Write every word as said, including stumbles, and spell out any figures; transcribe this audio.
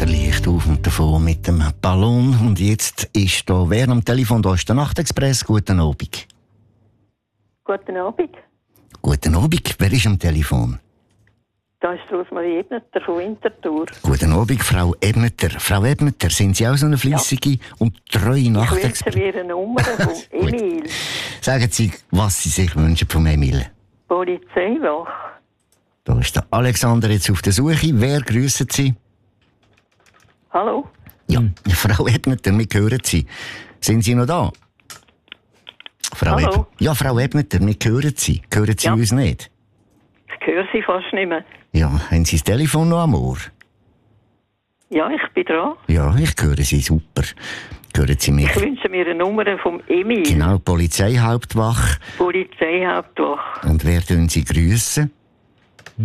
der Licht auf und davon mit dem Ballon. Und jetzt ist da wer am Telefon? Da ist der Nachtexpress. Guten Abend. Guten Abend. Guten Abend. Wer ist am Telefon? Da ist Rosmarie Ebneter von Winterthur. Guten Abend, Frau Ebneter. Frau Ebneter, sind Sie auch so eine fleissige ja. und treue Nachtexpress? Ich wünsche mir eine Nummer von Emil. Sagen Sie, was Sie sich wünschen vom Emil. Polizeiwache. Da ist der Alexander jetzt auf der Suche. Wer grüssen Sie? Hallo? Ja, Frau Ebneter, wir hören Sie. Sind Sie noch da? Frau Hallo? Eb ja, Frau Ebneter, wir hören Sie. Hören Sie ja. uns nicht? Ich höre Sie fast nicht mehr. Ja, haben Sie das Telefon noch am Ohr? Ja, ich bin dran. Ja, ich höre Sie super. Hören Sie mich? Ich wünsche mir eine Nummer vom Emil. Genau, Polizeihauptwache. Polizeihauptwache. Und wer tun Sie grüssen?